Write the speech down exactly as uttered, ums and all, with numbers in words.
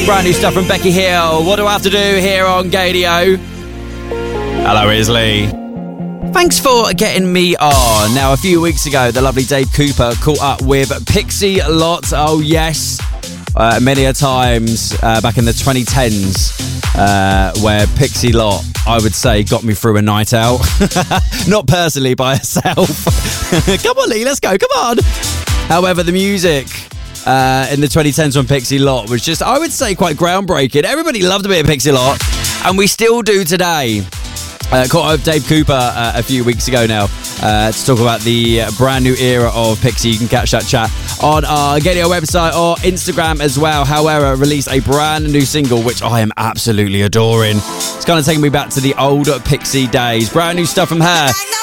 Brand new stuff from Becky Hill. What do I have to do here on Gadio? Hello, Isley. Thanks for getting me on. Now, a few weeks ago, the lovely Dave Cooper caught up with Pixie Lott. Oh, yes. Uh, many a times uh, back in the twenty tens uh, where Pixie Lott, I would say, got me through a night out. Not personally, by herself. Come on, Lee, let's go. Come on. However, the music uh, in the twenty tens from Pixie Lott was just, I would say, quite groundbreaking. Everybody loved a bit of Pixie Lott, and we still do today. Uh, caught up with Dave Cooper uh, a few weeks ago now uh, to talk about the uh, brand new era of Pixie. You can catch that chat on our Gadio website or Instagram as well. However, released a brand new single, which I am absolutely adoring. It's kind of taking me back to the old Pixie days. Brand new stuff from her.